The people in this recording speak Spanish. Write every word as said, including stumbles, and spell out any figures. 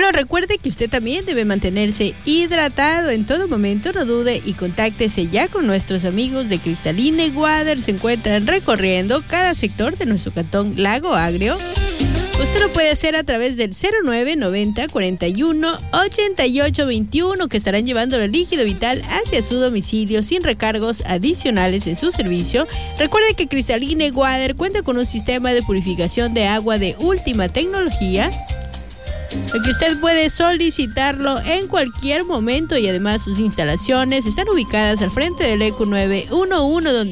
Bueno, recuerde que usted también debe mantenerse hidratado en todo momento, no dude y contáctese ya con nuestros amigos de Cristaline Water. Se encuentran recorriendo cada sector de nuestro cantón Lago Agrio. Usted lo puede hacer a través del cero nueve noventa cuarenta y uno ochenta y ocho veintiuno, que estarán llevando el líquido vital hacia su domicilio sin recargos adicionales en su servicio. Recuerde que Cristaline Water cuenta con un sistema de purificación de agua de última tecnología, lo que usted puede solicitarlo en cualquier momento, y además sus instalaciones están ubicadas al frente del E Q nueve uno uno, donde